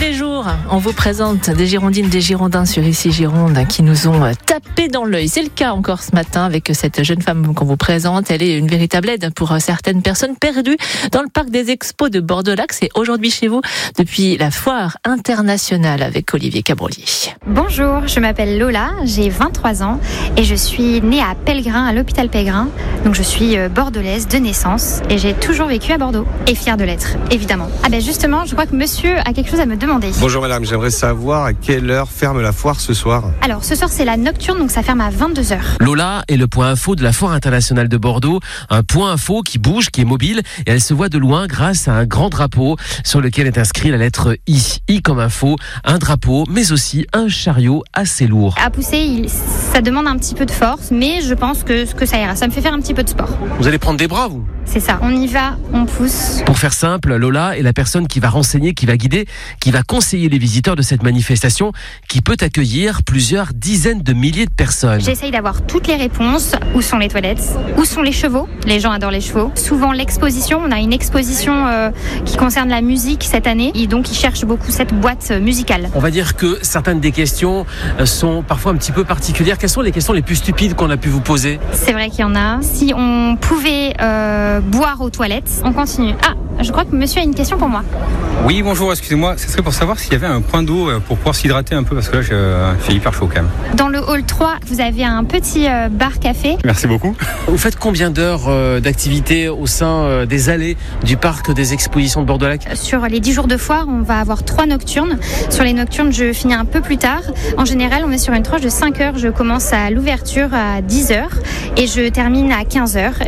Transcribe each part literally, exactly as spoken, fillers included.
les jours, on vous présente des Girondines, des Girondins sur Ici Gironde qui nous ont tapé dans l'œil. C'est le cas encore ce matin avec cette jeune femme qu'on vous présente. Elle est une véritable aide pour certaines personnes perdues dans le parc des expos de Bordeaux-Lac. C'est aujourd'hui chez vous depuis la foire internationale avec Olivier Cabrolier. Bonjour, je m'appelle Lola, j'ai vingt-trois ans et je suis née à Pellegrin, à l'hôpital Pellegrin. Donc je suis bordelaise de naissance et j'ai toujours vécu à Bordeaux et fière de l'être, évidemment. Ah ben justement, je crois que monsieur a quelque chose à me demander. Bonjour madame, j'aimerais savoir à quelle heure ferme la foire ce soir. Alors ce soir c'est la nocturne, donc ça ferme à vingt-deux heures. Lola est le point info de la foire internationale de Bordeaux, un point info qui bouge, qui est mobile et elle se voit de loin grâce à un grand drapeau sur lequel est inscrit la lettre I. I comme info, un drapeau mais aussi un chariot assez lourd. À pousser, il, ça demande un petit peu de force, mais je pense que, que ça ira, ça me fait faire un petit peu de sport. Vous allez prendre des bras vous ? C'est ça, on y va, on pousse. Pour faire simple, Lola est la personne qui va renseigner, qui va guider, qui va conseiller les visiteurs de cette manifestation qui peut accueillir plusieurs dizaines de milliers de personnes. J'essaye d'avoir toutes les réponses. Où sont les toilettes ? Où sont les chevaux ? Les gens adorent les chevaux. Souvent l'exposition, on a une exposition euh, qui concerne la musique cette année et donc ils cherchent beaucoup cette boîte musicale. On va dire que certaines des questions sont parfois un petit peu particulières. Quelles sont les questions les plus stupides qu'on a pu vous poser ? C'est vrai qu'il y en a. Si on pouvait euh, boire aux toilettes, on continue. Ah, je crois que monsieur a une question pour moi. Oui, bonjour, excusez-moi, ce serait pour savoir s'il y avait un point d'eau pour pouvoir s'hydrater un peu, parce que là, je fais hyper chaud quand même. Dans le hall trois, vous avez un petit euh, bar-café. Merci beaucoup. Vous faites combien d'heures euh, d'activité au sein euh, des allées du parc des expositions de Bordeaux-Lac ? Sur les dix jours de foire, on va avoir trois nocturnes. Sur les nocturnes, je finis un peu plus tard. En général, on est sur une tranche de cinq heures. Je commence à l'ouverture à dix heures et je termine à quinze heures.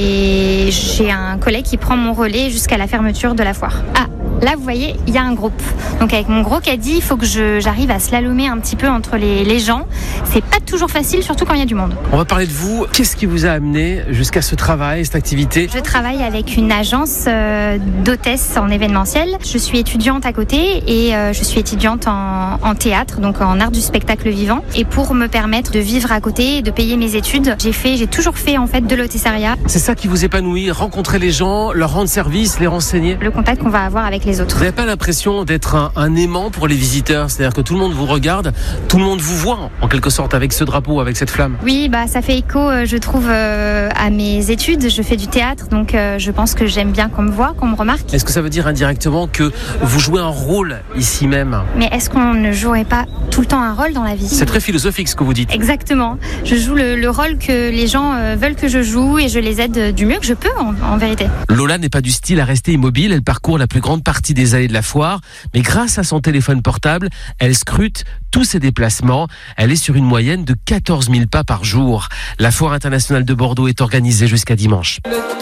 Et j'ai un collègue qui prend mon relais jusqu'à la fermeture de la foire. Ah, là, vous voyez, il y a un groupe. Donc avec mon gros caddie, il faut que je, j'arrive à slalomer un petit peu entre les, les gens. C'est pas toujours facile, surtout quand il y a du monde. On va parler de vous. Qu'est-ce qui vous a amené jusqu'à ce travail, cette activité ? Je travaille avec une agence euh, d'hôtesse en événementiel. Je suis étudiante à côté et euh, je suis étudiante en, en théâtre, donc en art du spectacle vivant. Et pour me permettre de vivre à côté et de payer mes études, j'ai fait, j'ai toujours fait en fait de l'hôtessariat. C'est ça qui vous épanouit, rencontrer les gens, leur rendre service, les renseigner. Le contact qu'on va avoir avec les autres. Vous n'avez pas l'impression d'être un, un aimant pour les visiteurs ? C'est-à-dire que tout le monde vous regarde, tout le monde vous voit en quelque sorte avec ce drapeau, avec cette flamme. Oui, bah ça fait écho, euh, je trouve, euh, à mes études. Je fais du théâtre, donc euh, je pense que j'aime bien qu'on me voit, qu'on me remarque. Est-ce que ça veut dire indirectement que vous jouez un rôle ici même ? Mais est-ce qu'on ne jouerait pas tout le temps un rôle dans la vie ? C'est très philosophique ce que vous dites. Exactement. Je joue le, le rôle que les gens euh, veulent que je joue et je les aide du mieux que je peux, en, en vérité. Lola n'est pas du style à rester immobile. Elle parcourt la plus grande partie des allées de la foire. Mais grâce à son téléphone portable, elle scrute tous ses déplacements. Elle est sur une moyenne de quatorze mille pas par jour. La foire internationale de Bordeaux est organisée jusqu'à dimanche.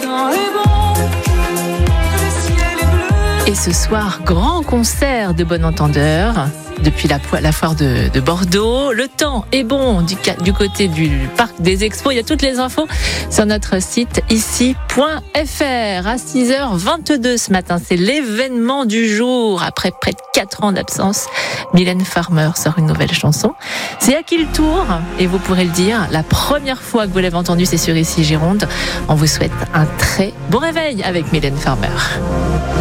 Et ce soir, grand concert de bon entendeur depuis la, la foire de, de Bordeaux. Le temps est bon du, du côté du parc des expos. Il y a toutes les infos sur notre site ici point f r. À six heures vingt-deux ce matin, c'est l'événement du jour. Après près de quatre ans d'absence, Mylène Farmer sort une nouvelle chanson. C'est à qui le tour ? Et vous pourrez le dire, la première fois que vous l'avez entendu, c'est sur Ici Gironde. On vous souhaite un très bon réveil avec Mylène Farmer.